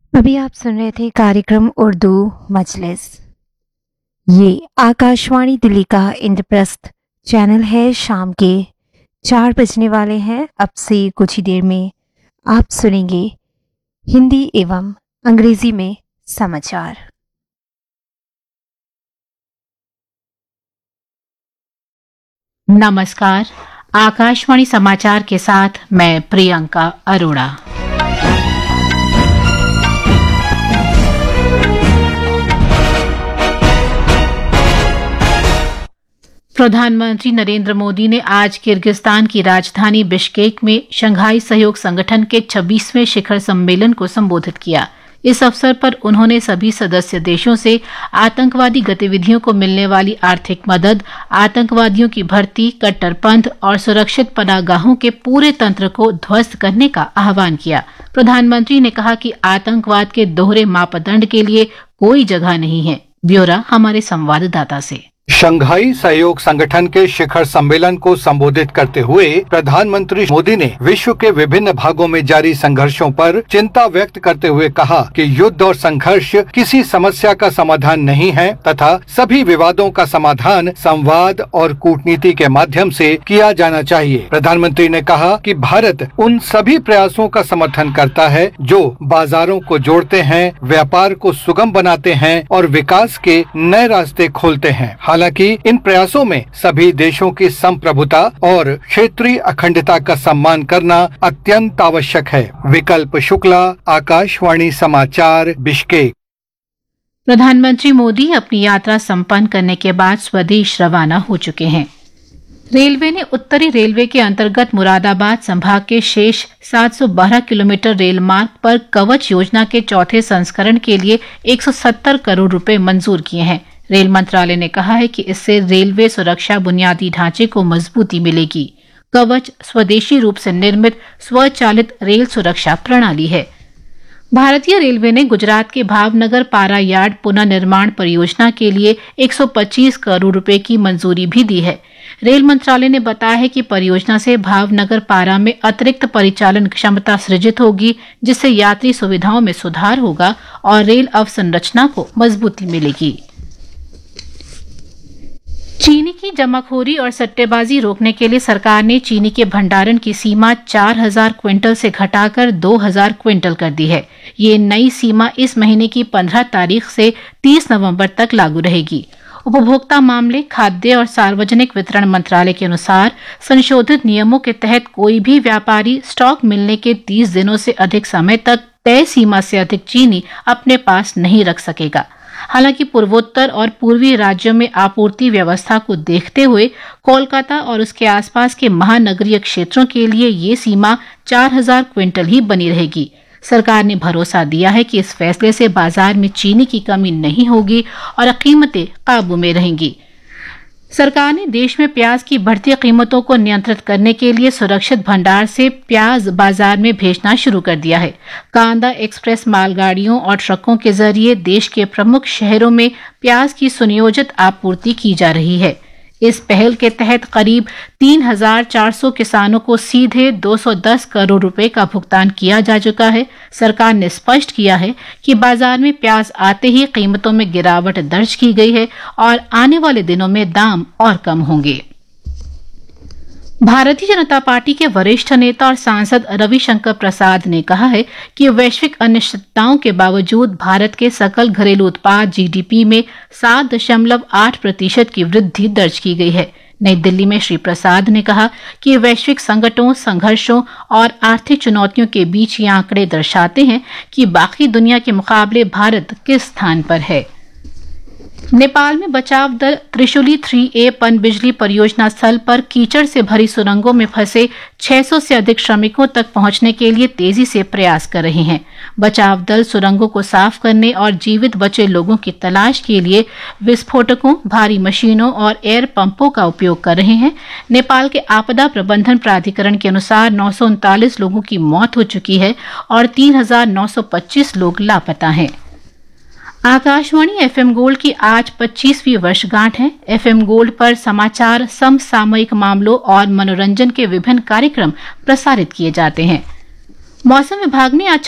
अभी आप सुन रहे थे कार्यक्रम उर्दू मजलिस। ये आकाशवाणी दिल्ली का इंद्रप्रस्थ चैनल है। शाम के 4 बजने वाले हैं। अब से कुछ ही देर में आप सुनेंगे हिंदी एवं अंग्रेजी में समाचार। नमस्कार। आकाशवाणी समाचार के साथ मैं प्रियंका अरोड़ा। प्रधानमंत्री नरेंद्र मोदी ने आज किर्गिस्तान की राजधानी बिश्केक में शंघाई सहयोग संगठन के 26वें शिखर सम्मेलन को संबोधित किया। इस अवसर पर उन्होंने सभी सदस्य देशों से आतंकवादी गतिविधियों को मिलने वाली आर्थिक मदद, आतंकवादियों की भर्ती, कट्टरपंथ और सुरक्षित पनाहगाहों के पूरे तंत्र को ध्वस्त करने का आह्वान किया। प्रधानमंत्री ने कहा कि आतंकवाद के दोहरे मापदंड के लिए कोई जगह नहीं है। ब्यौरा हमारे संवाददाता से। शंघाई सहयोग संगठन के शिखर सम्मेलन को संबोधित करते हुए प्रधानमंत्री मोदी ने विश्व के विभिन्न भागों में जारी संघर्षों पर चिंता व्यक्त करते हुए कहा कि युद्ध और संघर्ष किसी समस्या का समाधान नहीं है तथा सभी विवादों का समाधान संवाद और कूटनीति के माध्यम से किया जाना चाहिए। प्रधानमंत्री ने कहा कि भारत उन सभी प्रयासों का समर्थन करता है जो बाजारों को जोड़ते हैं, व्यापार को सुगम बनाते हैं और विकास के नए रास्ते खोलते हैं। हालांकि इन प्रयासों में सभी देशों की संप्रभुता और क्षेत्रीय अखंडता का सम्मान करना अत्यंत आवश्यक है। विकल्प शुक्ला, आकाशवाणी समाचार, बिश्केक। प्रधानमंत्री मोदी अपनी यात्रा संपन्न करने के बाद स्वदेश रवाना हो चुके हैं। रेलवे ने उत्तरी रेलवे के अंतर्गत मुरादाबाद संभाग के शेष 712 किलोमीटर रेल मार्ग पर कवच योजना के चौथे संस्करण के लिए 170 करोड़ रुपए मंजूर किए हैं। रेल मंत्रालय ने कहा है कि इससे रेलवे सुरक्षा बुनियादी ढांचे को मजबूती मिलेगी। कवच स्वदेशी रूप से निर्मित स्वचालित रेल सुरक्षा प्रणाली है। भारतीय रेलवे ने गुजरात के भावनगर पारा यार्ड पुनर्निर्माण परियोजना के लिए 125 करोड़ रुपए की मंजूरी भी दी है। रेल मंत्रालय ने बताया है कि परियोजना से भावनगर पारा में अतिरिक्त परिचालन क्षमता सृजित होगी, जिससे यात्री सुविधाओं में सुधार होगा और रेल अवसंरचना को मजबूती मिलेगी। चीनी की जमाखोरी और सट्टेबाजी रोकने के लिए सरकार ने चीनी के भंडारण की सीमा 4000 क्विंटल से घटाकर 2000 क्विंटल कर दी है। ये नई सीमा इस महीने की 15 तारीख से 30 नवंबर तक लागू रहेगी। उपभोक्ता मामले, खाद्य और सार्वजनिक वितरण मंत्रालय के अनुसार संशोधित नियमों के तहत कोई भी व्यापारी स्टॉक मिलने के 30 दिनों से अधिक समय तक तय सीमा से अधिक चीनी अपने पास नहीं रख सकेगा। हालांकि पूर्वोत्तर और पूर्वी राज्यों में आपूर्ति व्यवस्था को देखते हुए कोलकाता और उसके आसपास के महानगरीय क्षेत्रों के लिए ये सीमा 4000 क्विंटल ही बनी रहेगी। सरकार ने भरोसा दिया है कि इस फैसले से बाजार में चीनी की कमी नहीं होगी और कीमतें काबू में रहेंगी। सरकार ने देश में प्याज की बढ़ती कीमतों को नियंत्रित करने के लिए सुरक्षित भंडार से प्याज बाजार में भेजना शुरू कर दिया है। कांदा एक्सप्रेस मालगाड़ियों और ट्रकों के जरिए देश के प्रमुख शहरों में प्याज की सुनियोजित आपूर्ति की जा रही है। इस पहल के तहत करीब 3400 किसानों को सीधे 210 करोड़ रुपए का भुगतान किया जा चुका है। सरकार ने स्पष्ट किया है कि बाजार में प्याज आते ही कीमतों में गिरावट दर्ज की गई है और आने वाले दिनों में दाम और कम होंगे। भारतीय जनता पार्टी के वरिष्ठ नेता और सांसद रविशंकर प्रसाद ने कहा है कि वैश्विक अनिश्चितताओं के बावजूद भारत के सकल घरेलू उत्पाद जीडीपी में 7.8% की वृद्धि दर्ज की गई है। नई दिल्ली में श्री प्रसाद ने कहा कि वैश्विक संकटों, संघर्षों और आर्थिक चुनौतियों के बीच ये आंकड़े दर्शाते हैं कि बाकी दुनिया के मुकाबले भारत किस स्थान पर है। नेपाल में बचाव दल त्रिशूली 3A पनबिजली परियोजना स्थल पर कीचड़ से भरी सुरंगों में फंसे 600 से अधिक श्रमिकों तक पहुंचने के लिए तेजी से प्रयास कर रहे हैं। बचाव दल सुरंगों को साफ करने और जीवित बचे लोगों की तलाश के लिए विस्फोटकों, भारी मशीनों और एयर पंपों का उपयोग कर रहे हैं। नेपाल के आपदा प्रबंधन प्राधिकरण के अनुसार 939 लोगों की मौत हो चुकी है और 3925 लोग लापता हैं। आकाशवाणी एफएम गोल्ड की आज 25वीं वर्षगांठ है। एफएम गोल्ड पर समाचार, समसामयिक मामलों और मनोरंजन के विभिन्न कार्यक्रम प्रसारित किए जाते हैं। मौसम विभाग ने आज